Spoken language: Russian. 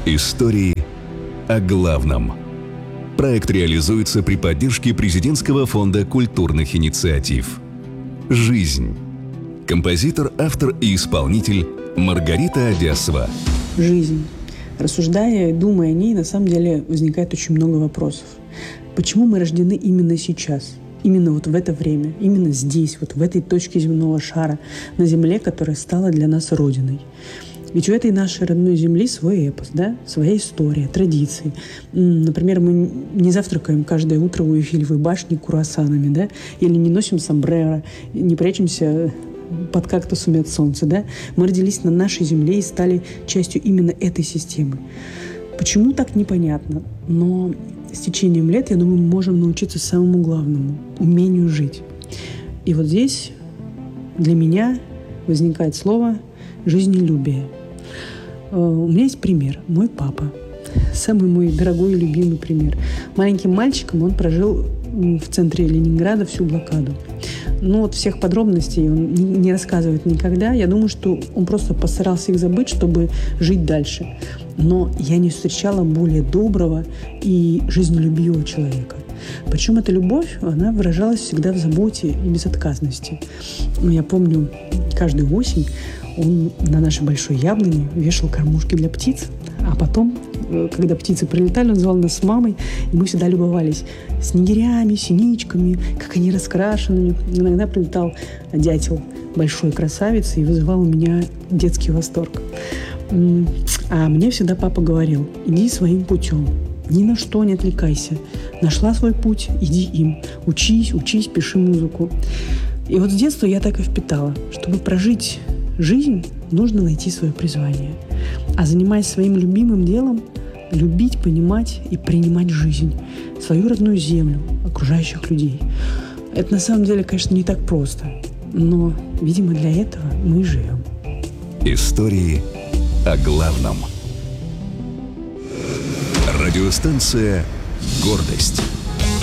Истории о главном. Проект реализуется при поддержке Президентского фонда культурных инициатив. Жизнь. Композитор, автор и исполнитель Маргарита Одесова. Жизнь. Рассуждая и думая о ней, на самом деле возникает очень много вопросов. Почему мы рождены именно сейчас? Именно вот в это время, именно здесь, вот в этой точке земного шара, на земле, которая стала для нас родиной. Ведь у этой нашей родной земли свой эпос, да? Своя история, традиции. Например, мы не завтракаем каждое утро у Эйфелевой башни круассанами, да? Или не носим сомбреро, не прячемся под кактусами от солнца, да? Мы родились на нашей земле и стали частью именно этой системы. Почему так, непонятно. Но с течением лет, я думаю, мы можем научиться самому главному – умению жить. И вот здесь для меня возникает слово «жизнелюбие». У меня есть пример. Мой папа. Самый мой дорогой и любимый пример. Маленьким мальчиком он прожил в центре Ленинграда всю блокаду. Но вот всех подробностей он не рассказывает никогда. Я думаю, что он просто постарался их забыть, чтобы жить дальше. Но я не встречала более доброго и жизнелюбивого человека. Причем эта любовь, она выражалась всегда в заботе и безотказности. Я помню, каждую осень он на нашей большой яблоне вешал кормушки для птиц, а потом, когда птицы прилетали, он звал нас с мамой, и мы всегда любовались снегирями, синичками, как они раскрашены. Иногда прилетал дятел, большой красавец, и вызывал у меня детский восторг. А мне всегда папа говорил: иди своим путем, ни на что не отвлекайся. Нашла свой путь, иди им. Учись, пиши музыку. И вот с детства я так и впитала. Чтобы прожить жизнь, нужно найти свое призвание. А занимаясь своим любимым делом, любить, понимать и принимать жизнь, свою родную землю, окружающих людей. Это на самом деле, конечно, не так просто. Но, видимо, для этого мы и живем. Истории о главном. Радиостанция «Гордость».